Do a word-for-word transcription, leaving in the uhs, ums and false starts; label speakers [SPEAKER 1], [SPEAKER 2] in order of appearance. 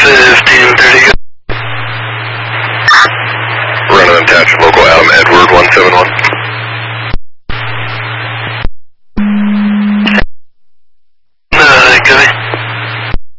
[SPEAKER 1] fifteen thirty. Running attached local Adam Edward one seven one.